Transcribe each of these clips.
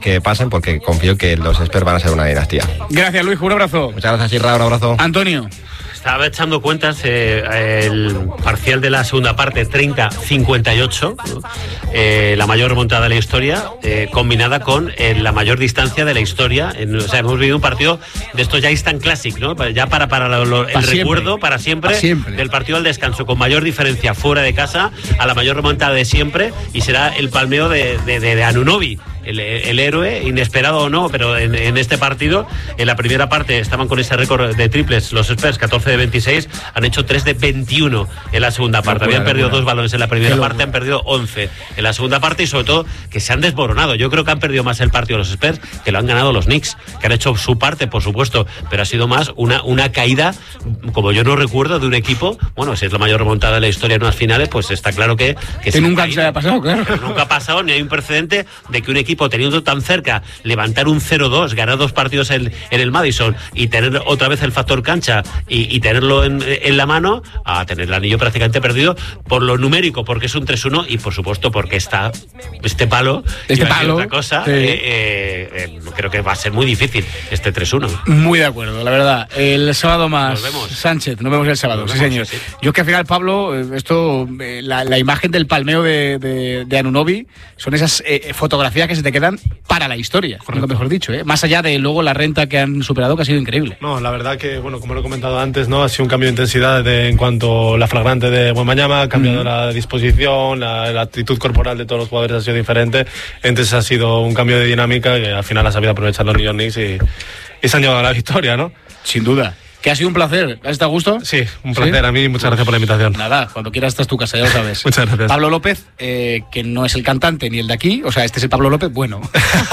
que pasen, porque confío que los Spurs van a ser una dinastía. Gracias, Luis, un abrazo. Muchas gracias, Irra, un abrazo. Antonio. Estaba echando cuentas, el parcial de la segunda parte, 30-58, la mayor remontada de la historia, combinada con la mayor distancia de la historia. O sea, hemos vivido un partido de estos ya instant classic, ¿no? Ya para el recuerdo, para siempre, del partido al descanso, con mayor diferencia fuera de casa, a la mayor remontada de siempre, y será el palmeo de Anunoby. El héroe, inesperado o no, pero en este partido, en la primera parte estaban con ese récord de triples los Spurs, 14 de 26, han hecho 3 de 21 en la segunda parte. Habían perdido 2 balones en la primera parte, han perdido 11 en la segunda parte, y sobre todo que se han desboronado. Yo creo que han perdido más el partido los Spurs que lo han ganado los Knicks, que han hecho su parte, por supuesto, pero ha sido más una caída, como yo no recuerdo, de un equipo. Bueno, si es la mayor remontada de la historia en unas finales, pues está claro que nunca se ha pasado, claro. Pero nunca ha pasado, ni hay un precedente de que un equipo, teniendo tan cerca, levantar un 0-2, ganar 2 partidos en el Madison y tener otra vez el factor cancha y tenerlo en la mano, a tener el anillo prácticamente perdido por lo numérico, porque es un 3-1, y por supuesto porque está este palo, otra cosa, sí. Creo que va a ser muy difícil este 3-1. Muy de acuerdo, la verdad. El sábado más. Nos vemos. Sánchez, nos vemos el sábado, sí señor. Sí. Yo que al final, Pablo, la imagen del palmeo de Anunoby son esas fotografías que se te quedan para la historia, lo mejor dicho, más allá de luego la renta que han superado, que ha sido increíble. No, la verdad que, bueno, como lo he comentado antes, ¿no? Ha sido un cambio de intensidad en cuanto a la flagrante de Wembanyama, ha cambiado la disposición, la actitud corporal de todos los jugadores ha sido diferente, entonces ha sido un cambio de dinámica que al final ha sabido aprovechar los New York Knicks y se han llevado a la victoria, ¿no? Sin duda. Que ha sido un placer. ¿Has estado a gusto? Sí, un placer. ¿Sí? A mí, muchas gracias por la invitación. Nada, cuando quieras esta es tu casa, ya lo sabes. Muchas gracias. Pablo López, que no es el cantante ni el de aquí, o sea, este es el Pablo López, bueno.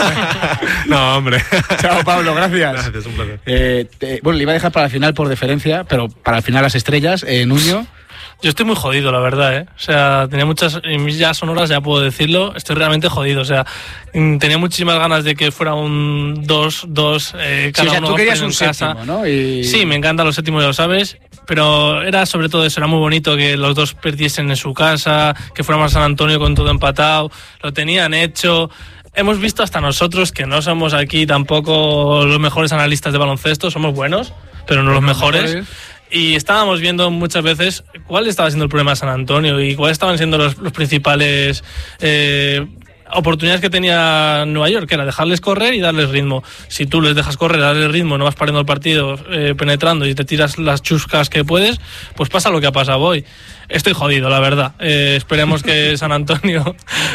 No, hombre. Chao, Pablo, gracias. Gracias, un placer. Bueno, le iba a dejar para el final por deferencia, pero para el final las estrellas, Nuño. Yo estoy muy jodido, la verdad, O sea, tenía muchas millas sonoras, ya puedo decirlo. Estoy realmente jodido, o sea, tenía muchísimas ganas de que fuera un 2-2, cada uno. Tú querías un casa. Séptimo, ¿no? Sí, me encantan los séptimos, ya lo sabes, pero era sobre todo eso, era muy bonito que los dos perdiesen en su casa, que fuéramos a San Antonio con todo empatado, lo tenían hecho. Hemos visto hasta nosotros, que no somos aquí tampoco los mejores analistas de baloncesto, somos buenos, pero no los mejores. Y estábamos viendo muchas veces cuál estaba siendo el problema de San Antonio y cuáles estaban siendo los principales oportunidades que tenía Nueva York, que era dejarles correr y darles ritmo. Si tú les dejas correr, darles ritmo, no vas parando el partido, penetrando y te tiras las chuscas que puedes, pues pasa lo que ha pasado hoy. Estoy jodido, la verdad. Esperemos que San Antonio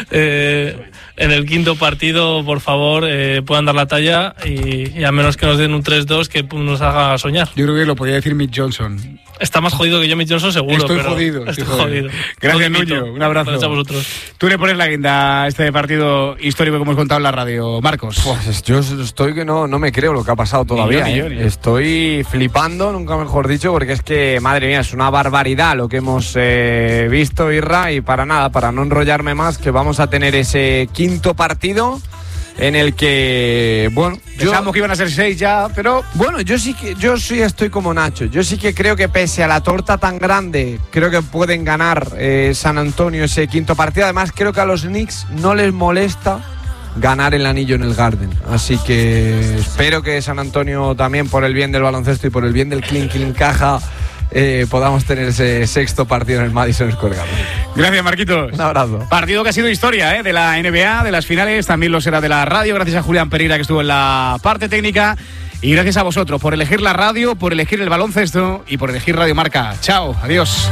en el quinto partido, por favor, puedan dar la talla y a menos que nos den un 3-2 que nos haga soñar. Yo creo que lo podría decir Mitch Johnson. Está más jodido que yo, Mitch Johnson, seguro. Estoy pero jodido. Gracias, Gracias, Nuño. Un abrazo. Gracias a vosotros. Tú le pones la guinda a este partido histórico que hemos contado en la radio, Marcos. Pues yo estoy que no me creo lo que ha pasado todavía. Estoy flipando, nunca mejor dicho, porque es que, madre mía, es una barbaridad lo que hemos visto, Irra, y para nada, para no enrollarme más, que vamos a tener ese quinto partido en el que, bueno, pensábamos que iban a ser 6 ya, pero bueno, yo sí estoy como Nacho. Yo sí que creo que pese a la torta tan grande, creo que pueden ganar San Antonio ese quinto partido. Además, creo que a los Knicks no les molesta ganar el anillo en el Garden, así que espero que San Antonio, también por el bien del baloncesto y por el bien del clink caja, podamos tener ese sexto partido en el Madison Square Garden. Gracias, Marquitos. Un abrazo. Partido que ha sido historia, de la NBA, de las finales, también lo será de la radio. Gracias a Julián Pereira, que estuvo en la parte técnica, y gracias a vosotros por elegir la radio, por elegir el baloncesto y por elegir Radio Marca. Chao, adiós.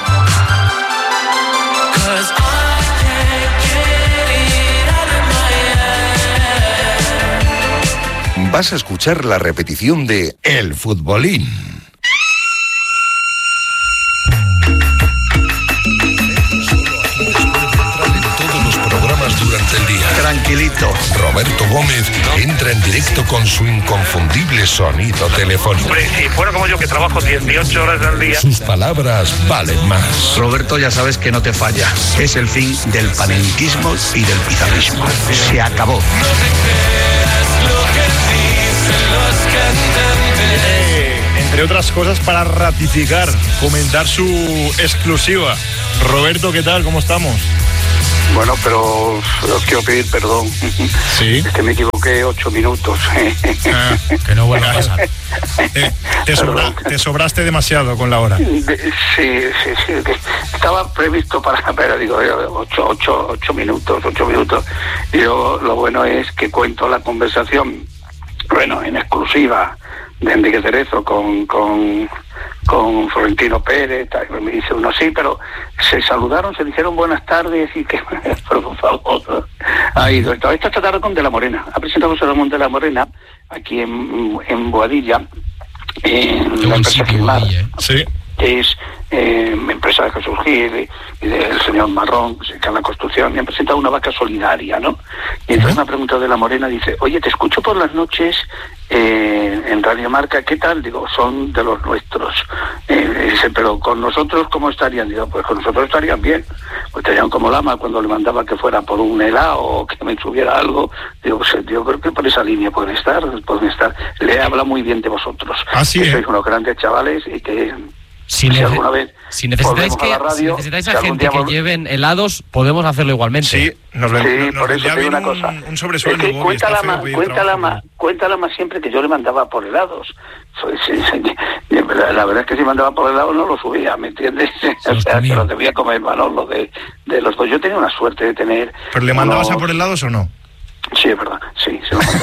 Vas a escuchar la repetición de El Futbolín. Durante el día. Tranquilito. Roberto Gómez entra en directo con su inconfundible sonido telefónico. Hombre, si fuera como yo, que trabajo 18 horas al día. Sus palabras valen más. Roberto, ya sabes que no te falla. Es el fin del panenquismo y del pizarrismo. Se acabó. Entre otras cosas, para ratificar, comentar su exclusiva. Roberto, ¿qué tal? ¿Cómo estamos? Bueno, pero os quiero pedir perdón. Sí. Es que me equivoqué 8 minutos. Que no vuelva a pasar. Te sobraste demasiado con la hora. Sí. Estaba previsto pero digo, 8 minutos. Y luego lo bueno es que cuento la conversación, bueno, en exclusiva de Enrique Cerezo con Florentino Pérez, me dice uno así, pero se saludaron, se dijeron buenas tardes y que, por favor, ha ido. Esta tarde con De la Morena, ha presentado José Ramón De la Morena aquí en Boadilla, en la empresa Filmar, sí, que es empresa de Jesús Gil y del señor Marrón, que se dedica a la construcción, y han presentado una vaca solidaria, ¿no? Y entonces me ha preguntado De la Morena, dice, oye, te escucho por las noches en Radio Marca, ¿qué tal? Digo, son de los nuestros. Dice, pero con nosotros, ¿cómo estarían? Digo, pues con nosotros estarían bien. Pues estarían como Lama cuando le mandaba que fuera por un helado o que me subiera algo. Digo, pues yo creo que por esa línea pueden estar. Le habla muy bien de vosotros. Así que sois unos grandes chavales y que... Si necesitáis a gente que lleven helados, podemos hacerlo igualmente. Sí, por eso te digo una cosa. Un sobresueldo. Es que cuéntala más siempre que yo le mandaba por helados. La verdad es que si mandaba por helados no lo subía, ¿me entiendes? O sea, que lo debía comer Manolo de los dos. Yo tenía una suerte de tener... ¿Pero le mandabas a por helados o no? Sí, es verdad, sí, se lo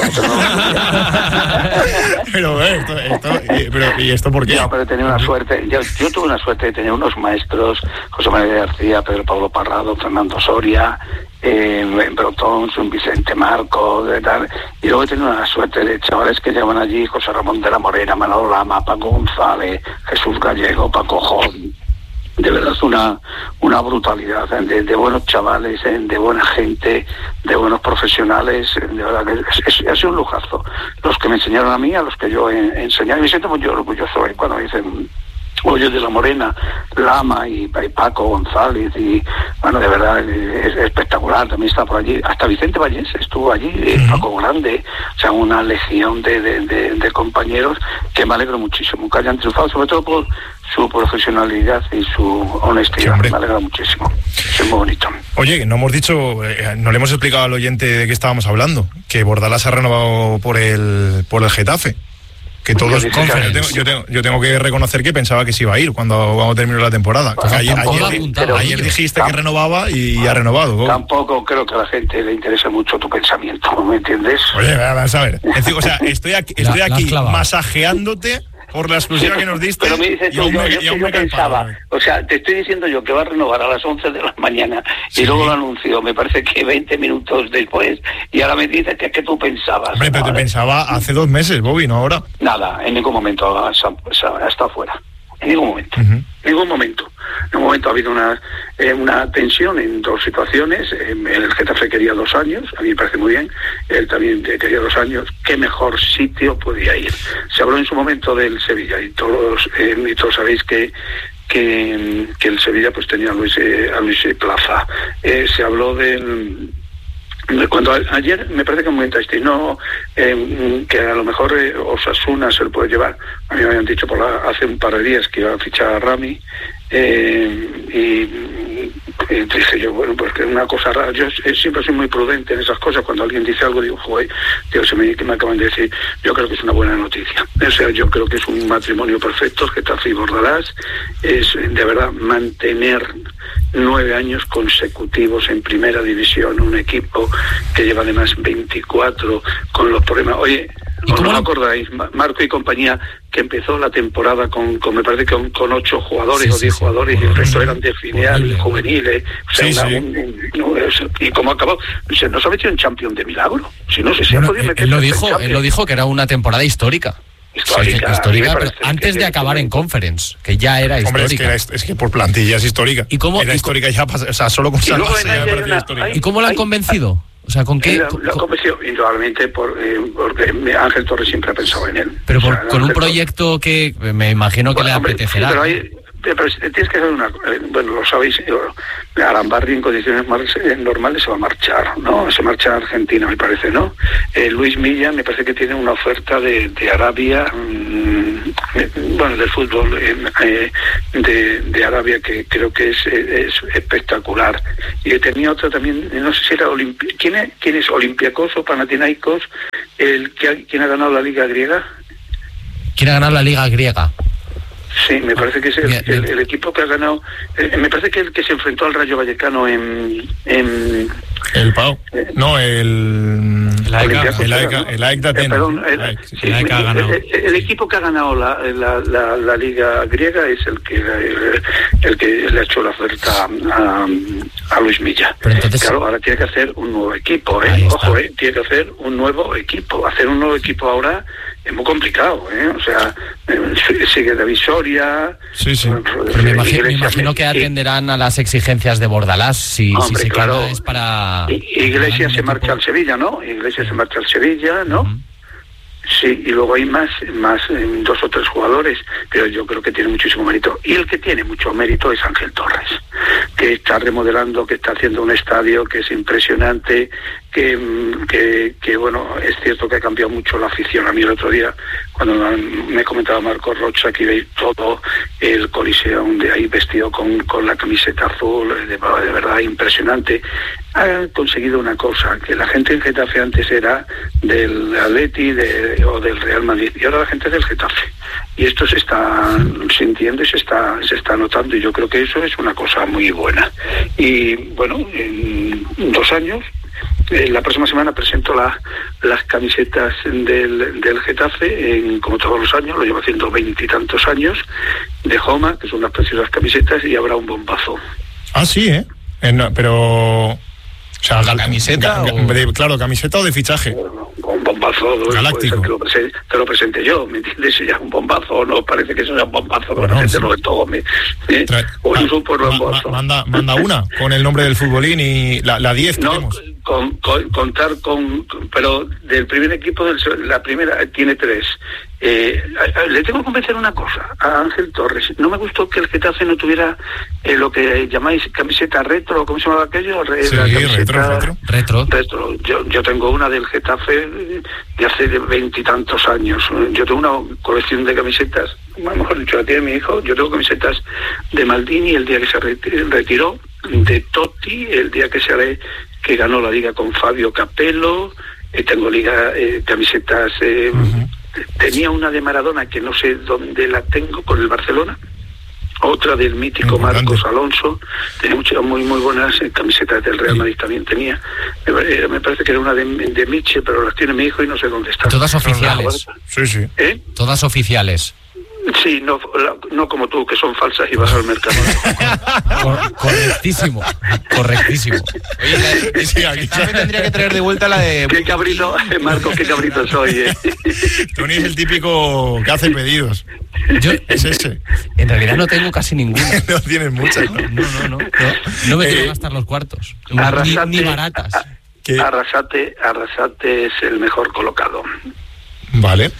¿y esto por qué? No, pero tenía una suerte, yo tuve una suerte de tener unos maestros, José María García, Pedro Pablo Parrado, Fernando Soria, Brotón, Vicente Marco, y luego he tenido una suerte de chavales que llevan allí, José Ramón de la Morena, Manolo Lama, Paco González, Jesús Gallego, Paco Jón. De verdad es una brutalidad de buenos chavales, de buena gente, de buenos profesionales. De verdad que ha sido un lujazo. Los que me enseñaron a mí, a los que yo he enseñado, y me siento muy orgulloso cuando me dicen Hoyos de la Morena, Lama y Paco González, y bueno, de verdad es espectacular. También está por allí, hasta Vicente Vallés estuvo allí, Paco Grande, o sea, una legión de compañeros que me alegro muchísimo que hayan triunfado, sobre todo por su profesionalidad y su honestidad. Sí, me alegra muchísimo, es muy bonito. Oye, no hemos dicho, no le hemos explicado al oyente de qué estábamos hablando, que Bordalás ha renovado por el Getafe. Que todos yo tengo que reconocer que pensaba que se iba a ir cuando terminó la temporada. Ayer dijiste que renovaba y ha renovado. Tampoco creo que a la gente le interese mucho tu pensamiento, ¿me entiendes? Oye, vamos a ver. O sea, estoy aquí masajeándote por la exclusiva que nos diste. Pero me dices yo pensaba, o sea, te estoy diciendo yo que va a renovar a las 11 de la mañana y luego lo anunció, me parece que 20 minutos después, y ahora me dices que es que tú pensabas. Hombre, pero te pensaba hace 2 meses, Bobby, no ahora. Nada, en ningún momento ha estado fuera. En ningún momento. En ningún momento ha habido una tensión en 2 situaciones. El Getafe quería 2 años, a mí me parece muy bien. Él también quería 2 años. ¿Qué mejor sitio podía ir? Se habló en su momento del Sevilla y todos sabéis que el Sevilla pues tenía a Luis Plaza. Se habló cuando ayer me parece que comentasteis que a lo mejor Osasuna se lo puede llevar. A mí me habían dicho hace un par de días que iba a fichar a Rami, y dije yo, bueno, pues que es una cosa rara. Yo siempre soy muy prudente en esas cosas. Cuando alguien dice algo digo, joder, tío, que me acaban de decir. Yo creo que es una buena noticia. O sea, yo creo que es un matrimonio perfecto. Getafe y Bordalás es de verdad mantener 9 años consecutivos en primera división, un equipo que lleva además 24 con los problemas. Oye, ¿no acordáis, Marco y compañía, que empezó la temporada con me parece que con 8 jugadores o 10 jugadores, y el resto eran de filial y juveniles? O sea, y cómo acabó, no se ha metido en Champions de milagro. Si no se podía meter. Él lo dijo que era una temporada histórica. Histórica, pero antes de acabar en Conference, que ya era histórica. Hombre, es que por plantilla es histórica. Era histórica ya, o sea, solo con salvarse ya me parecía histórica. ¿Y cómo la han convencido? O sea, ¿con qué? Lo convenció indudablemente porque Ángel Torres siempre ha pensado en él. Pero con un proyecto que me imagino que le apetecerá. pero tienes que hacer bueno, lo sabéis, Arambarri en condiciones normales se va a marchar, ¿no? Se marcha a Argentina, me parece, ¿no? Luis Milla me parece que tiene una oferta de Arabia, bueno, del fútbol de Arabia, que creo que es espectacular. Y tenía otra también, no sé si era ¿quién es Olympiacos o Panathinaikos, ¿quién ha ganado la Liga griega? ¿Quién ha ganado la Liga griega? Sí, me parece que es el equipo que ha ganado. Me parece que el que se enfrentó al Rayo Vallecano en el Pau. No, el AEK de Atenas. Perdón, el equipo que ha ganado la Liga griega es el que le ha hecho la oferta a Luis Milla. Pero entonces, claro, ahora tiene que hacer un nuevo equipo, ojo, tiene que hacer un nuevo equipo. Hacer un nuevo equipo ahora es muy complicado, o sea, sigue David Soria. Sí. Pero me imagino que atenderán a las exigencias de Bordalás. Si se queda es para... Iglesias se marcha al Sevilla, ¿no? Iglesias se marcha al Sevilla, ¿no? Uh-huh. Sí, y luego hay más 2 o 3 jugadores, pero yo creo que tiene muchísimo mérito. Y el que tiene mucho mérito es Ángel Torres, que está remodelando, que está haciendo un estadio que es impresionante, que bueno, es cierto que ha cambiado mucho la afición. A mí el otro día, cuando me comentaba Marcos Rocha, que veis todo el Coliseo de ahí vestido con la camiseta azul, de verdad impresionante. Ha conseguido una cosa, que la gente en Getafe antes era del Atleti o del Real Madrid, y ahora la gente es del Getafe. Y esto se está sintiendo y se está notando, y yo creo que eso es una cosa muy buena. Y bueno, en 2 años, la próxima semana presento las camisetas del Getafe, como todos los años, lo llevo haciendo 20 y tantos años, de Joma, que son las preciosas camisetas, y habrá un bombazo. Ah, sí, pero... O sea, ¿camiseta? Claro, camiseta o de fichaje. Un bombazo galáctico. Te lo presenté yo, ¿me entiendes? Si ya es un bombazo, no parece que sea un bombazo, pero la gente no ve todo. Manda una con el nombre del futbolín y la 10 no, tenemos. Contar con... Pero del primer equipo, la primera tiene 3. Le tengo que convencer una cosa a Ángel Torres. No me gustó que el Getafe no tuviera lo que llamáis camiseta retro, ¿cómo se llama aquello? Sí, retro. Yo tengo una del Getafe de hace 20 y tantos años. Yo tengo una colección de camisetas, mejor dicho, la tiene mi hijo. Yo tengo camisetas de Maldini el día que se retiró, de Totti el día que ganó la liga con Fabio Capello. Tengo camisetas. Tenía una de Maradona que no sé dónde la tengo, con el Barcelona. Otra del mítico Marcos Alonso. Tenía muchas muy buenas camisetas del Real Madrid también tenía. Me parece que era una de Miche, pero las tiene mi hijo y no sé dónde está. Todas oficiales. Sí. Todas oficiales. Sí, no como tú, que son falsas y vas al mercado. Correctísimo. Oye, Getafe tendría que traer de vuelta la de... Qué cabrito, Marcos, qué cabrito soy. Tony es el típico que hace pedidos. Es ese. En realidad no tengo casi ninguna. No tienes muchas, ¿no? No me quiero gastar los cuartos. Ni baratas. Arrasate es el mejor colocado. Vale.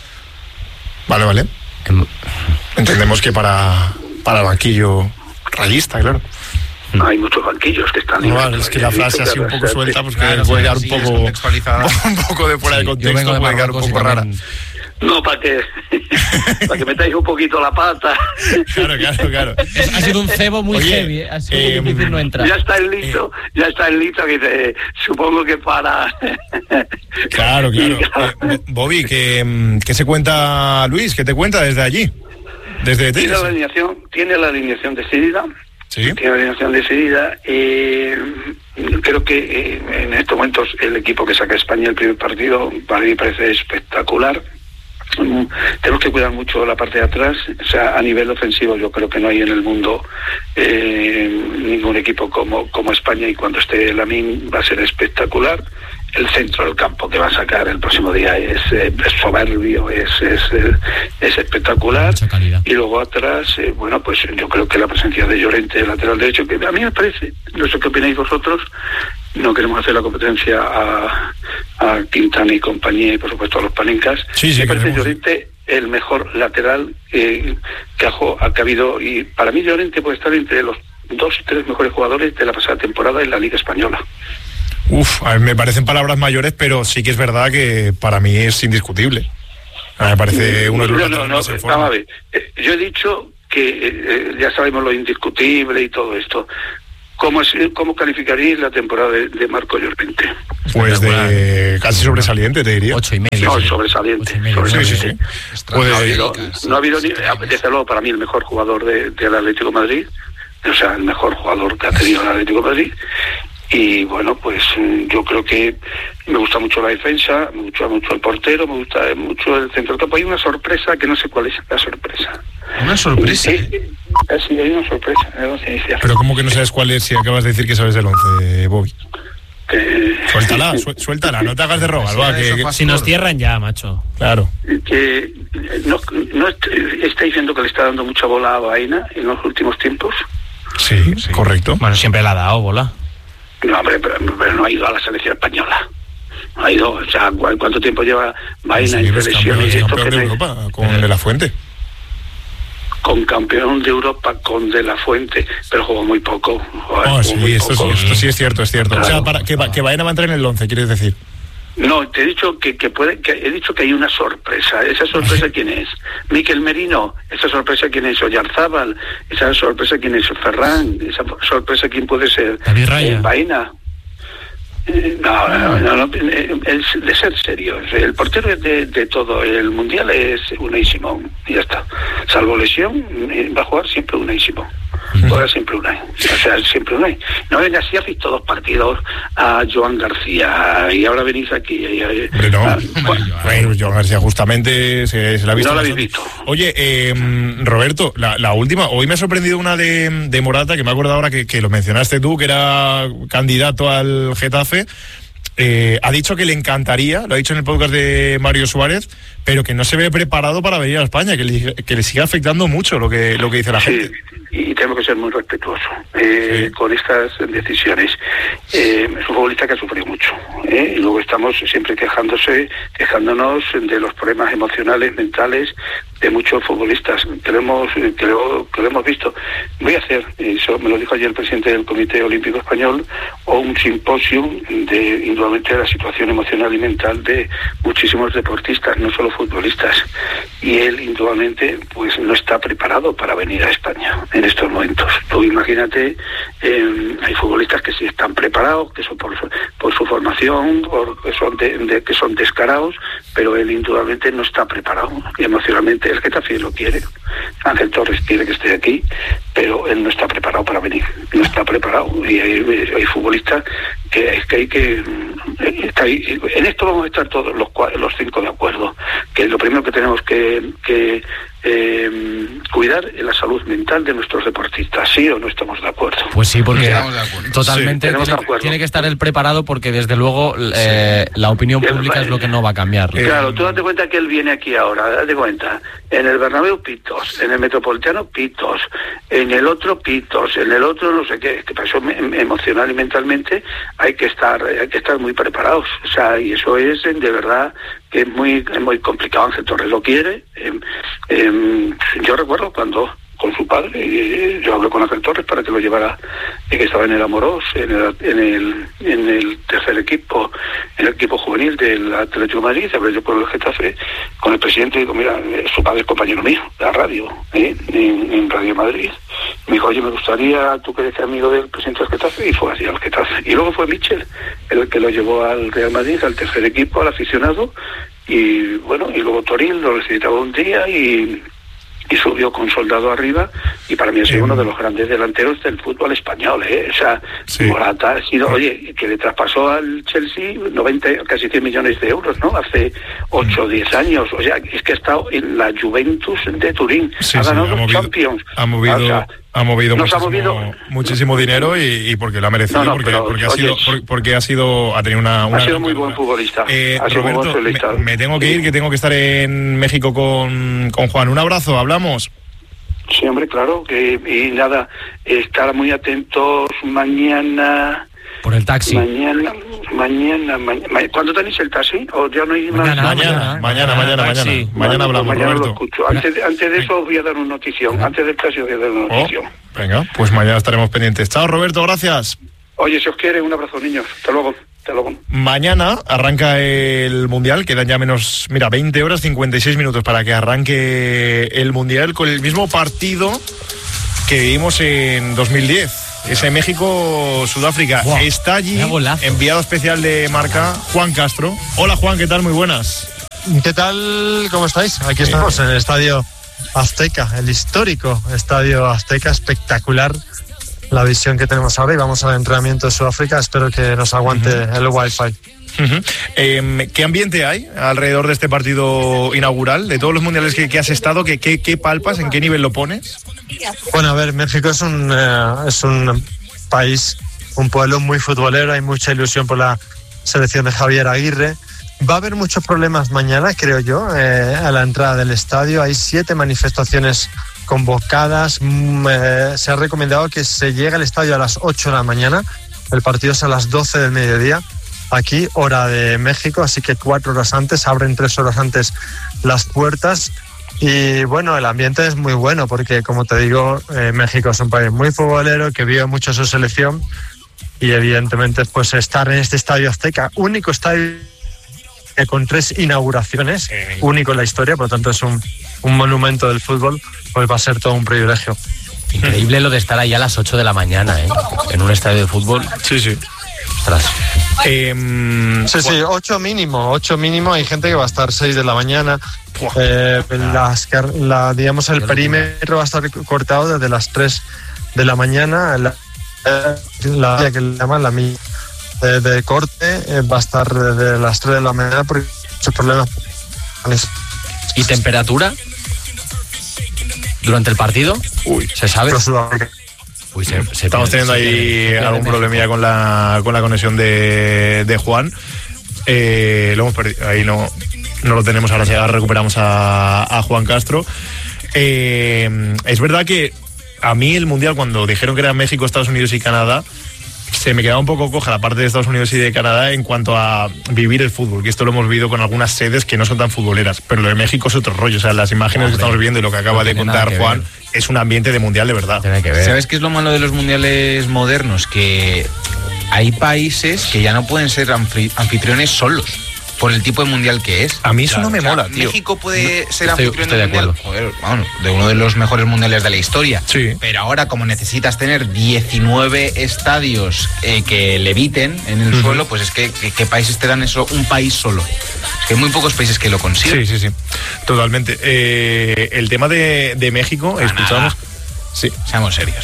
Entendemos que para el banquillo rayista, claro. Hay muchos banquillos que están... No, es que la frase así un poco suelta, pues que puede quedar un poco de fuera de contexto, puede quedar un poco rara. No, para que metáis un poquito la pata. Claro. Ha sido un cebo muy heavy, ha sido difícil no entrar. Ya está el Lito que dice, supongo que para... Claro. Bobby, ¿qué se cuenta Luis? ¿Qué te cuenta desde allí? Desde tiene la alineación decidida. Sí. Tiene la alineación decidida. Creo que en estos momentos el equipo que saca España el primer partido para mí parece espectacular. Tenemos que cuidar mucho la parte de atrás, o sea, a nivel ofensivo yo creo que no hay en el mundo ningún equipo como España, y cuando esté Lamine va a ser espectacular. El centro del campo que va a sacar el próximo día es soberbio, es espectacular. Y luego atrás, pues yo creo que la presencia de Llorente, lateral derecho, que a mí me parece, no sé qué opináis vosotros, no queremos hacer la competencia a Quintana y compañía y por supuesto a los Panincas. Me parece Llorente el mejor lateral que ha habido, y para mí Llorente puede estar entre los 2 y 3 mejores jugadores de la pasada temporada en la Liga Española. A mí me parecen palabras mayores, pero sí que es verdad que para mí es indiscutible. Me parece uno de los más en forma. A ver, yo he dicho que ya sabemos lo indiscutible y todo esto. ¿Cómo calificaríais la temporada de Marco Llorente? Pues de casi sobresaliente, te diría. 8,5. No, sobresaliente. Sí. No ha habido ni, desde luego, para mí el mejor jugador del Atlético de Madrid, o sea, el mejor jugador que ha tenido el Atlético de Madrid. Y bueno, pues yo creo que me gusta mucho la defensa, me gusta mucho el portero, me gusta mucho el centro del campo. Hay una sorpresa que no sé cuál es la sorpresa. ¿Una sorpresa? Sí, hay una sorpresa. Pero ¿cómo que no sabes cuál es si acabas de decir que sabes del 11, Bobby? Suéltala, no te hagas de rogar, va, si nos cierran ya, macho. Claro. Que no está diciendo que le está dando mucha bola a Baena en los últimos tiempos. Sí, correcto. Bueno, siempre le ha dado bola. No, hombre, pero no ha ido a la selección española. No ha ido, o sea, ¿cuánto tiempo lleva Baena en selecciones? Campeón de Europa con De La Fuente. Con campeón de Europa con De La Fuente, pero jugó muy poco. Esto sí es cierto. Claro, o sea, para que Baena va a entrar en el 11, ¿quieres decir? No, te he dicho que he dicho que hay una sorpresa. ¿Esa sorpresa quién es? Mikel Merino. ¿Esa sorpresa quién es? Oyarzábal. ¿Esa sorpresa quién es? Ferran. ¿Esa sorpresa quién puede ser? David Raya. Baena. No, es de ser serio. El portero de todo el mundial es Unai Simón, y ya está. Salvo lesión, va a jugar siempre Unai Simón. Juega siempre Unai. O sea, siempre Unai. No venga, si has visto 2 partidos a Joan García y ahora venís aquí. Bueno, Joan García justamente se la ha visto. No la habéis visto. Oye, Roberto, la última, hoy me ha sorprendido una de Morata, que me acuerdo ahora que lo mencionaste tú, que era candidato al Getafe. Ha dicho que le encantaría, lo ha dicho en el podcast de Mario Suárez, pero que no se ve preparado para venir a España, que le sigue afectando mucho lo que dice la gente. Y tengo que ser muy respetuoso con estas decisiones. Es un futbolista que ha sufrido mucho, y luego estamos siempre quejándonos de los problemas emocionales, mentales de muchos futbolistas que lo hemos visto. Voy a hacer, eso me lo dijo ayer el presidente del Comité Olímpico Español, un simposio indudablemente de la situación emocional y mental de muchísimos deportistas, no solo futbolistas, y él indudablemente pues no está preparado para venir a España en estos momentos. Tú imagínate, hay futbolistas que sí están preparados, que son por su formación, que son descarados, pero él indudablemente no está preparado y emocionalmente. El Getafe lo quiere, Ángel Torres quiere que esté aquí, pero él no está preparado para venir, no está preparado, y hay futbolistas que hay que en esto vamos a estar todos los 5 de acuerdo, que lo primero que tenemos que cuidar es la salud mental de nuestros deportistas. ¿Sí o no estamos de acuerdo? Pues sí, porque totalmente tiene que estar él preparado, porque desde luego la opinión pública es lo que no va a cambiar. Claro, tú date cuenta que él viene aquí ahora, date cuenta, en el Bernabéu pitos, en el Metropolitano pitos, en el otro pitos, en el otro no sé qué, que para eso emocional y mentalmente hay que estar muy preparados. O sea, y eso es de verdad que es muy complicado. Ángel Torres lo quiere. Yo recuerdo cuando con su padre, yo hablé con Ángel Torres para que lo llevara, que estaba en el Amorós, en el tercer equipo, en el equipo juvenil del Atlético de Madrid. Hablé yo con el Getafe, con el presidente, y digo, mira, su padre es compañero mío de la radio, en Radio Madrid. Me dijo, oye, me gustaría, tú que eres amigo del presidente del Getafe, y fue así al Getafe. Y luego fue Michel, el que lo llevó al Real Madrid, al tercer equipo, al aficionado, y bueno, y luego Toril lo necesitaba un día y subió con Soldado arriba, y para mí ha sido uno de los grandes delanteros del fútbol español, O sea, Morata ha sido, oye, que le traspasó al Chelsea 90, casi 100 millones de euros, ¿no? Hace 8 o 10 años. O sea, es que ha estado en la Juventus de Turín, ha ganado los Champions. Ha movido muchísimo dinero, y porque lo ha merecido, porque ha tenido una sido muy buen futbolista. Roberto, me tengo que ir, que tengo que estar en México con Juan. Un abrazo, hablamos. Sí, hombre, claro, y nada, estar muy atentos mañana Por el taxi. Mañana. ¿Cuándo tenéis el taxi? ¿O ya no hay mañana hablamos, mañana Roberto. lo escucho. Antes de eso os voy a dar una notición. Antes del taxi os voy a dar una notición. Venga, pues mañana estaremos pendientes. Chao, Roberto, gracias. Oye, si os quiere, un abrazo, niños. Hasta luego. Mañana arranca el Mundial, quedan ya 20 horas 56 minutos para que arranque el Mundial con el mismo partido que vimos en 2010, ese México-Sudáfrica. Wow, está allí, enviado especial de Marca, Juan Castro. Hola Juan, ¿qué tal? Muy buenas. ¿Qué tal? ¿Cómo estáis? Aquí estamos en el Estadio Azteca, el histórico Estadio Azteca, espectacular la visión que tenemos ahora, y vamos al entrenamiento de Sudáfrica. Espero que nos aguante el Wi-Fi. ¿Qué ambiente hay alrededor de este partido inaugural? De todos los mundiales que has estado, ¿qué palpas? ¿En qué nivel lo pones? Bueno, a ver, México es un país, un pueblo muy futbolero, hay mucha ilusión por la selección de Javier Aguirre. Va a haber muchos problemas mañana, creo yo, a la entrada del estadio. Hay 7 manifestaciones convocadas. Se ha recomendado que se llegue al estadio a las 8 de la mañana. El partido es a las 12 del mediodía, aquí, hora de México, así que 4 horas antes, abren 3 horas antes las puertas. Y bueno, el ambiente es muy bueno porque, como te digo, México es un país muy futbolero, que vive mucho su selección, y evidentemente pues estar en este Estadio Azteca, único estadio con 3 inauguraciones, único en la historia, por lo tanto es un monumento del fútbol, pues va a ser todo un privilegio. Increíble lo de estar ahí a las 8 de la mañana, en un estadio de fútbol. Sí. Ostras. Sí, 8 mínimo. Hay gente que va a estar 6 de la mañana. Digamos, el perímetro va a estar cortado desde las 3 de la mañana. La que le llaman la milla de corte va a estar desde las 3 de la mañana porque hay muchos problemas. ¿Y temperatura durante el partido? ¿Se sabe? Estamos teniendo ahí algún problemilla con la conexión de Juan. Lo hemos perdido, ahí no lo tenemos. Ahora recuperamos a Juan Castro. Es verdad que a mí el Mundial, cuando dijeron que era México, Estados Unidos y Canadá, se me quedaba un poco coja la parte de Estados Unidos y de Canadá en cuanto a vivir el fútbol, que esto lo hemos vivido con algunas sedes que no son tan futboleras, pero lo de México es otro rollo. O sea, las imágenes que estamos viendo y lo que acaba de contar Juan es un ambiente de mundial de verdad. ¿Sabes qué es lo malo de los mundiales modernos? Que hay países que ya no pueden ser anfitriones solos por el tipo de mundial que es. A mí eso no me mola, tío. México puede ser anfitrión del mundial. Joder, bueno, de uno de los mejores mundiales de la historia. Sí. Pero ahora, como necesitas tener 19 estadios que leviten en el suelo, pues es que ¿qué países te dan eso? Un país solo. Es que hay muy pocos países que lo consiguen. Sí. Totalmente. El tema de México, escuchamos. Sí. Seamos serios.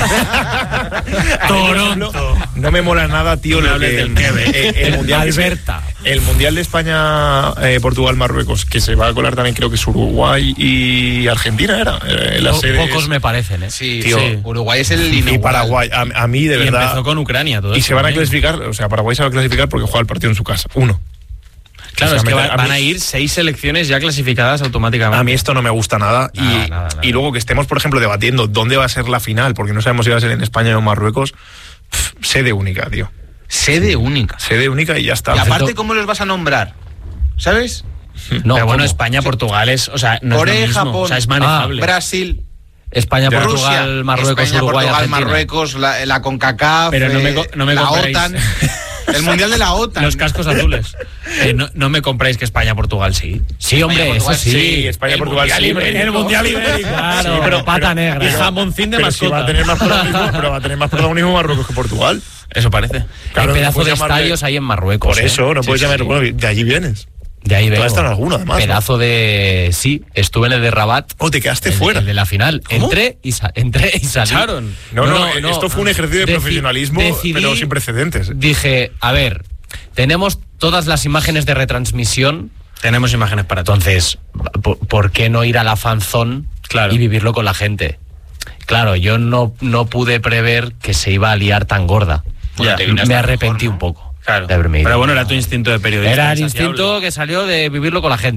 Toronto. No me mola nada, tío, lo que el mundial Alberta. El mundial de España, Portugal, Marruecos, que se va a colar también, creo que es Uruguay y Argentina, era. Pocos me parecen, Sí, tío. Sí. Uruguay es el y Paraguay. A mí, de verdad. Empezó con Ucrania todo. Y se van a clasificar, o sea, Paraguay se va a clasificar porque juega el partido en su casa. 1. Claro, es que van a ir 6 selecciones ya clasificadas automáticamente. A mí esto no me gusta nada. Y luego que estemos, por ejemplo, debatiendo dónde va a ser la final, porque no sabemos si va a ser en España o en Marruecos. Sede única, tío. Sede única y ya está. Y aparte, ¿cómo los vas a nombrar? ¿Sabes? No, pero bueno, España, Portugal es, o sea, no Corea, es lo mismo. Japón, o sea, es manejable. Brasil, España, Rusia, Portugal, Marruecos, España, Uruguay, Portugal, Argentina. Marruecos, la CONCACAF, pero no me la compréis. OTAN. El mundial de la OTAN. Los cascos azules. No me compréis que España, Portugal sí. Sí, hombre, Portugal, eso sí. Sí, España, Portugal sí. El mundial ibérico. Claro, Sí, pero pata negra. Y jamoncín de mascota. Va a tener más protagonismo, pero va a tener más protagonismo Marruecos que Portugal. Eso parece. Claro, Hay pedazo no de puedes llamarle- estadios ahí en Marruecos. Por eso, no puedes llamarlo. Sí. Bueno, de allí vienes. De ahí vengo. Todavía está en alguno, además, ¿no? Pedazo de... Sí, estuve en el de Rabat. Te quedaste fuera. El de la final. ¿Cómo? Entré y salí. No, esto fue un ejercicio de profesionalismo, pero sin precedentes. Dije, a ver, tenemos todas las imágenes de retransmisión. Tenemos imágenes para todo. Entonces, ¿por qué no ir a la fanzón y vivirlo con la gente? Claro, yo no pude prever que se iba a liar tan gorda. Ya. Me arrepentí un poco. Claro. De haberme ido. Pero bueno, era tu instinto de periodista. Era el insaciable. instinto que salió de vivirlo con la gente.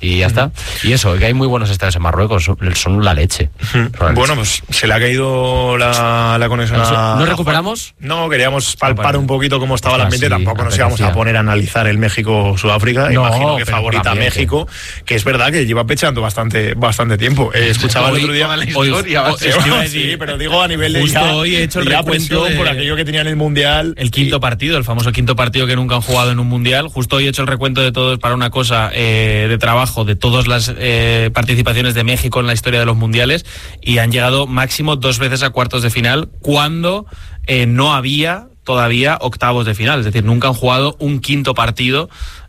y ya está. Y eso, que hay muy buenos estadios en Marruecos, son la leche. Bueno, pues se le ha caído la conexión a... ¿No recuperamos? No, queríamos palpar un poquito cómo estaba el ambiente, tampoco nos íbamos a poner a analizar el México-Sudáfrica, imagino que favorita México, que es verdad que lleva pechando bastante tiempo. Escuchaba el otro día... Sí, pero digo a nivel de... Justo hoy he hecho el recuento por aquello que tenían en el Mundial. El quinto partido, el famoso quinto partido que nunca han jugado en un Mundial. Justo hoy he hecho el recuento de todos para una cosa de trabajo, de todas las participaciones de México en la historia de los Mundiales, y han llegado máximo 2 veces a cuartos de final cuando no había todavía octavos de final. Es decir, nunca han jugado un quinto partido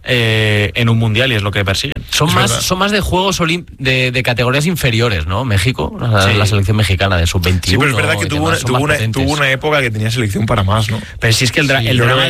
en un Mundial, y es lo que persiguen. Son más de juegos de categorías inferiores, ¿no? México, la selección mexicana de sub-21. Sí, pero es verdad que tuvo una época que tenía selección para más, ¿no? Pero sí es que el drama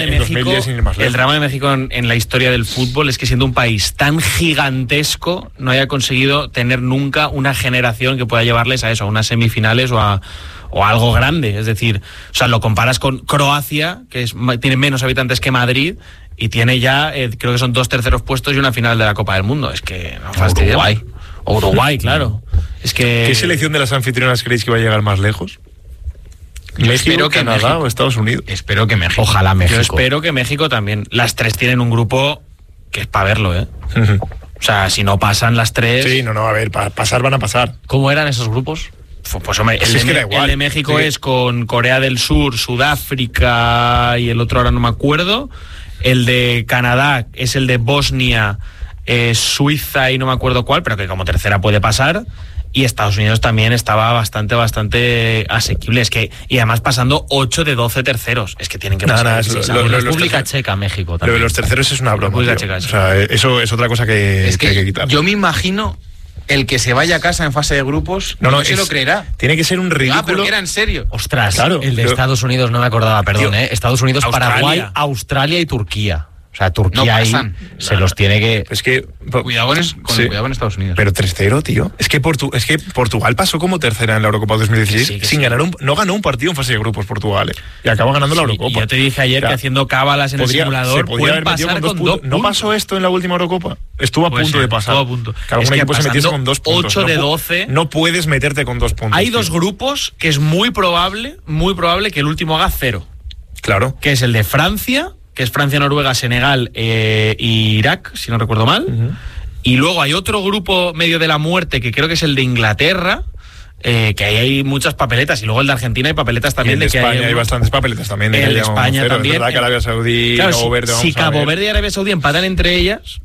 de México en la historia del fútbol es que, siendo un país tan gigantesco, no haya conseguido tener nunca una generación que pueda llevarles a eso, a unas semifinales o a algo grande. Es decir, o sea, lo comparas con Croacia, que tiene menos habitantes que Madrid, y tiene ya, creo que son 2 terceros puestos y una final de la Copa del Mundo. Es que no fastidia. Uruguay, claro. Es que... ¿Qué selección de las anfitrionas creéis que va a llegar más lejos? ¿México, Canadá o Estados Unidos? Espero que México. Ojalá México. Yo espero que México también. Las 3 tienen un grupo que es para verlo, ¿eh? O sea, si no pasan las 3... Sí, no, a ver, pasar van a pasar. ¿Cómo eran esos grupos? Pues hombre, el de México es con Corea del Sur, Sudáfrica y el otro ahora no me acuerdo. El de Canadá es el de Bosnia, Suiza y no me acuerdo cuál, pero que como tercera puede pasar. Y Estados Unidos también estaba bastante asequible. Es que, y además pasando 8 de 12 terceros. Es que tienen que pasar. República Checa, México también. Lo de los terceros es una broma. Checa, o sea, eso es otra cosa que hay que quitar. Yo me imagino... El que se vaya a casa en fase de grupos no se lo creerá. Tiene que ser un ridículo. Pero que era en serio. Ostras, claro, el de Estados Unidos no me acordaba, perdón, Estados Unidos, Paraguay, Australia y Turquía. O sea, Turquía ahí se los tiene que... Es que... Cuidado con Estados Unidos. Pero 3-0, tío. Es que Portugal pasó como tercera en la Eurocopa 2016 sin ganar no ganó un partido en fase de grupos Portugal. Y acabó ganando la Eurocopa. Y yo te dije ayer que haciendo cábalas en el simulador pueden pasar con 2 puntos. ¿No pasó esto en la última Eurocopa? Estuvo a punto de pasar. Estuvo a punto. Que algún equipo se metiese con 2 puntos. 8 de 12. No puedes meterte con 2 puntos. Hay 2 grupos que es muy probable que el último haga 0. Claro. Que es el de Francia, que es Francia, Noruega, Senegal e Irak, si no recuerdo mal. Y luego hay otro grupo medio de la muerte, que creo que es el de Inglaterra, que ahí hay muchas papeletas. Y luego el de Argentina hay papeletas también. Y el de España hay bastantes papeletas también. El de España también. Es verdad que Arabia Saudí, Cabo Verde... Si Cabo Verde y Arabia Saudí empatan entre ellas...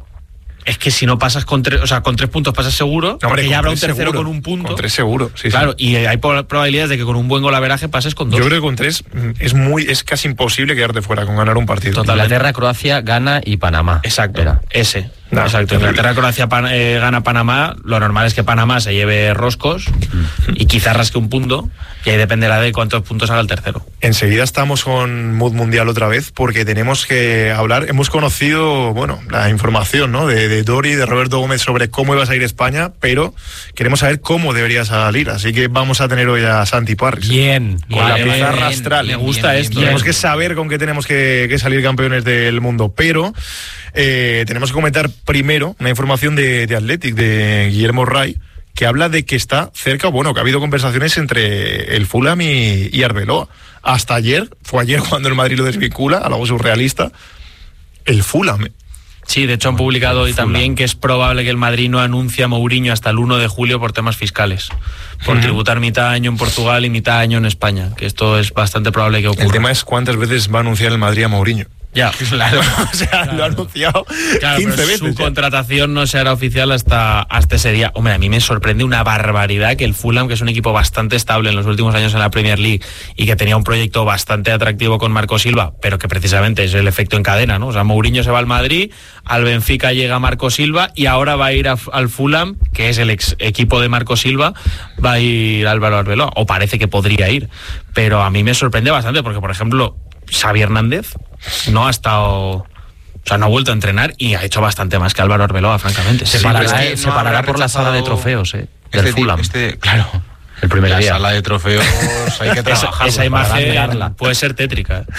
Es que si no pasas con 3 puntos pasas seguro, porque ya habrá un tercero seguro, con un punto. Con 3 seguro, sí. Claro, y hay probabilidades de que con un buen golaveraje pases con 2. Yo creo que con 3 es casi imposible quedarte fuera con ganar un partido. Total. Inglaterra, Croacia, Ghana y Panamá. Exacto, ese. Exacto, Inglaterra, Croacia, gana Panamá. Lo normal es que Panamá se lleve roscos y quizás rasque un punto, y ahí dependerá de cuántos puntos haga el tercero. Enseguida estamos con Mood Mundial otra vez, porque tenemos que hablar. Hemos conocido, la información, ¿no? de Dori, de Roberto Gómez, sobre cómo iba a salir España, pero queremos saber cómo debería salir. Así que vamos a tener hoy a Santi Parris. Bien. Con la pizarra astral. Me gusta esto. Tenemos que saber con qué tenemos que salir campeones del mundo, pero tenemos que comentar primero una información de Athletic, de Guillermo Ray, que habla de que está cerca, que ha habido conversaciones entre el Fulham y Arbeloa. Hasta ayer, fue ayer cuando el Madrid lo desvincula, algo surrealista, el Fulham. Sí, de hecho han publicado hoy también que es probable que el Madrid no anuncie a Mourinho hasta el 1 de julio por temas fiscales, por tributar mitad año en Portugal y mitad año en España, que esto es bastante probable que ocurra. El tema es cuántas veces va a anunciar el Madrid a Mourinho. Ya, claro. O sea, claro. Lo ha anunciado 15 veces. Su contratación no se hará oficial hasta ese día. Hombre, a mí me sorprende una barbaridad que el Fulham, que es un equipo bastante estable en los últimos años en la Premier League y que tenía un proyecto bastante atractivo con Marco Silva, pero que precisamente es el efecto en cadena, ¿no? O sea, Mourinho se va al Madrid, al Benfica llega Marco Silva y ahora va a ir al Fulham, que es el ex equipo de Marco Silva, va a ir Álvaro Arbeloa, o parece que podría ir. Pero a mí me sorprende bastante porque, por ejemplo, Xavi Hernández no ha estado, o sea, no ha vuelto a entrenar y ha hecho bastante más que Álvaro Arbeloa, francamente. Se parará por la sala de trofeos, del Fulham. Claro. El primer día. La sala de trofeos hay que trabajar. Esa imagen puede ser tétrica.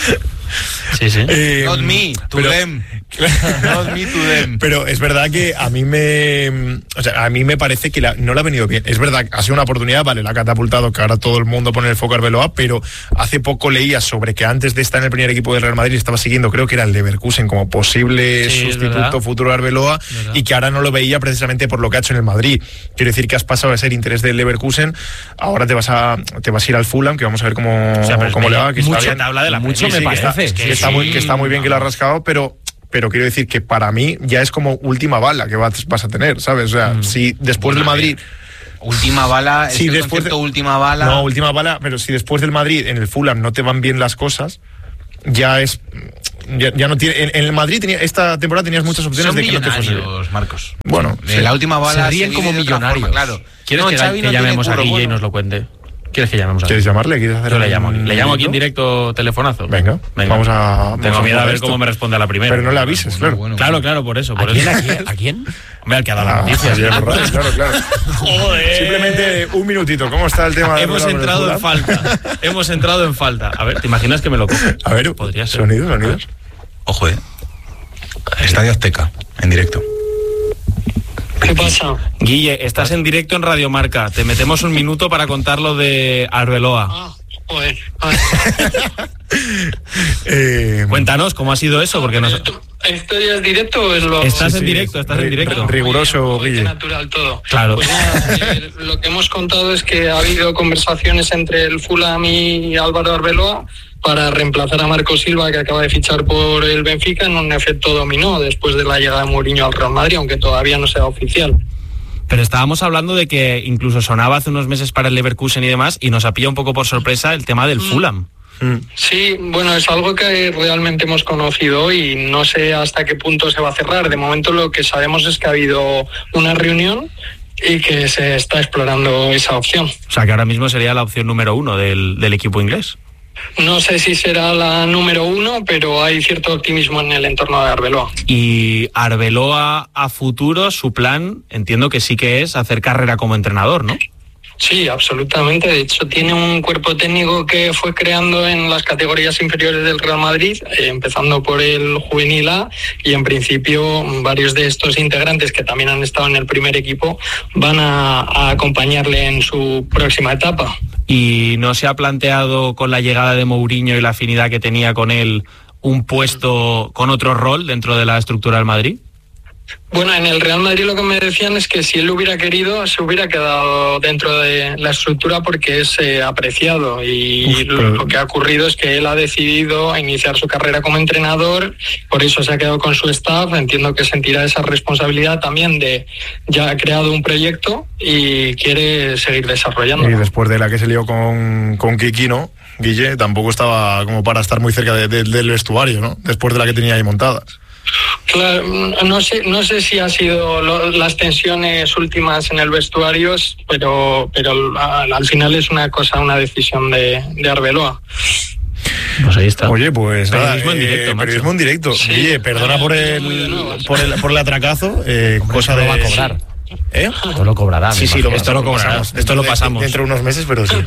Sí, sí. Not me, to them. Not me, to them. Pero es verdad que a mí me parece que no le ha venido bien. Es verdad, ha sido una oportunidad, vale, la ha catapultado, que ahora todo el mundo pone el foco a Arbeloa, pero hace poco leía sobre que antes de estar en el primer equipo del Real Madrid estaba siguiendo, creo que era el Leverkusen, como posible sustituto futuro de Arbeloa, y que ahora no lo veía precisamente por lo que ha hecho en el Madrid. Quiero decir que has pasado de ser interés del Leverkusen, ahora te vas a ir al Fulham, que vamos a ver cómo le va. Que mucha tabla de la mucho me parece. Que está muy bien que lo ha rascado, pero quiero decir que para mí ya es como última bala que vas a tener, ¿sabes? O sea, si después del Madrid... Última bala, sí, después última bala. No, última bala, pero si después del Madrid en el Fulham no te van bien las cosas, ya es... Ya no tiene. En el Madrid esta temporada tenías muchas opciones. Son de que no te fuese. Marcos. Bueno, la última bala se ríen como millonarios. Claro. ¿Quieres que llamemos a Guille y nos lo cuente? ¿Quieres que llamemos a ¿Quieres llamarle? ¿Quieres hacer? Yo le llamo aquí en directo, telefonazo. Venga. Vamos a... Tengo miedo a ver cómo me responde a la primera. Pero no le avises, claro. Claro, por eso. ¿A quién? Hombre, al que ha dado la noticia. Claro. Joder. Simplemente un minutito. ¿Cómo está el tema? Hemos entrado en falta. A ver, ¿te imaginas que me lo coge? A ver, podría ser. Sonidos. Ojo, Estadio Azteca, en directo. ¿Qué pasa? Guille, estás en directo en Radio Marca. Te metemos un minuto para contar lo de Arbeloa. Joder. Cuéntanos cómo ha sido eso, porque no. ¿Esto ya es directo o es lo...? Estás en directo. Riguroso, Guille. Natural todo. Claro. Pues nada, lo que hemos contado es que ha habido conversaciones entre el Fulham y Álvaro Arbeloa para reemplazar a Marco Silva, que acaba de fichar por el Benfica, en un efecto dominó después de la llegada de Mourinho al Real Madrid, aunque todavía no sea oficial. Pero estábamos hablando de que incluso sonaba hace unos meses para el Leverkusen y demás, y nos ha pillado un poco por sorpresa el tema del Fulham. Sí, bueno, es algo que realmente hemos conocido y no sé hasta qué punto se va a cerrar. De momento lo que sabemos es que ha habido una reunión y que se está explorando esa opción. O sea, que ahora mismo sería la opción número 1 del equipo inglés. No sé si será la número 1, pero hay cierto optimismo en el entorno de Arbeloa. Y Arbeloa a futuro, su plan, entiendo que sí que es hacer carrera como entrenador, ¿no? Sí, absolutamente. De hecho, tiene un cuerpo técnico que fue creando en las categorías inferiores del Real Madrid, empezando por el Juvenil A, y en principio varios de estos integrantes que también han estado en el primer equipo van a acompañarle en su próxima etapa. ¿Y no se ha planteado con la llegada de Mourinho y la afinidad que tenía con él un puesto con otro rol dentro de la estructura del Madrid? Bueno, en el Real Madrid lo que me decían es que si él hubiera querido, se hubiera quedado dentro de la estructura porque es apreciado, y lo que ha ocurrido es que él ha decidido iniciar su carrera como entrenador, por eso se ha quedado con su staff. Entiendo que sentirá esa responsabilidad también de ya ha creado un proyecto y quiere seguir desarrollando. Y después de la que se lió con Kiki, ¿no? Guille, tampoco estaba como para estar muy cerca del vestuario, ¿no? Después de la que tenía ahí montada. Claro, no sé si ha sido las tensiones últimas en el vestuario, pero al final es una decisión de Arbeloa. Pues ahí está. Oye, pues periodismo en directo, periodismo en directo. Sí. Oye, perdona por el atracazo, cosa de... va a cobrar. Esto lo cobrará. Sí, esto lo cobramos. Esto lo pasamos. Dentro de unos meses, pero sí.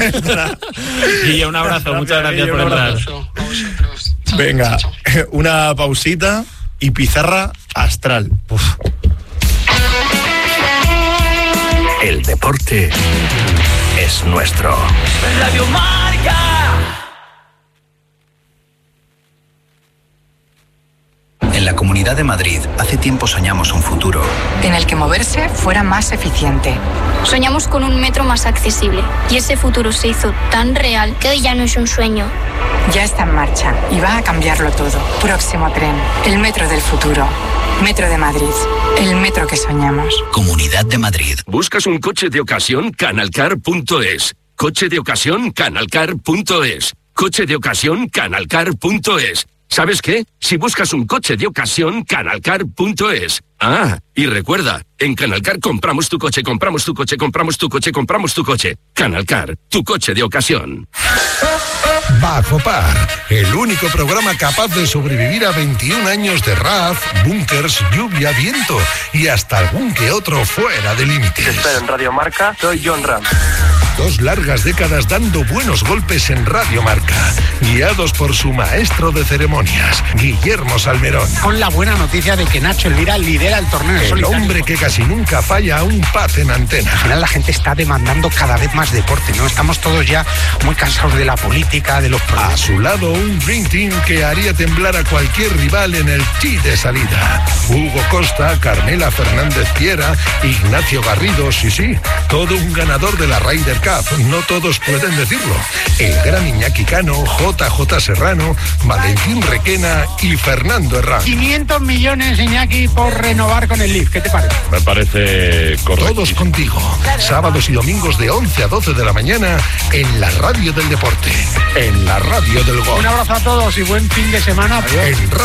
Y un abrazo, muchas gracias por entrar. Venga, una pausita y pizarra astral. Uf. El deporte es nuestro. Radio Marca. En la Comunidad de Madrid, hace tiempo soñamos un futuro en el que moverse fuera más eficiente. Soñamos con un metro más accesible y ese futuro se hizo tan real que hoy ya no es un sueño. Ya está en marcha y va a cambiarlo todo. Próximo tren, el metro del futuro. Metro de Madrid, el metro que soñamos. Comunidad de Madrid. ¿Buscas un coche de ocasión? Canalcar.es. Coche de ocasión? Canalcar.es. Coche de ocasión? Canalcar.es. ¿Sabes qué? Si buscas un coche de ocasión, Canalcar.es. Ah, y recuerda, en Canalcar compramos tu coche. Canalcar, tu coche de ocasión. Bajo Par, el único programa capaz de sobrevivir a 21 años de RAF, búnkers, lluvia, viento y hasta algún que otro fuera de límites. Te espero en Radio Marca, soy John Ram. 2 largas décadas dando buenos golpes en Radio Marca, guiados por su maestro de ceremonias, Guillermo Salmerón. Con la buena noticia de que Nacho Elvira lidera el torneo El solitario. hombre que casi nunca falla a un paz en antena. Al final la gente está demandando cada vez más deporte, ¿no? Estamos todos ya muy cansados de la política, de los problemas. A su lado, un Dream Team que haría temblar a cualquier rival en el tee de salida. Hugo Costa, Carmela Fernández Piera, Ignacio Garrido, sí, todo un ganador de la Ryder Cup. No todos pueden decirlo. El gran Iñaki Cano, JJ Serrano, Valentín Requena y Fernando Herrán. 500 millones, Iñaki, por renovar con el Leaf. ¿Qué te parece? Me parece correcto. Todos contigo. Sábados y domingos de 11 a 12 de la mañana en la radio del deporte, en la radio del gol. Un abrazo a todos y buen fin de semana. En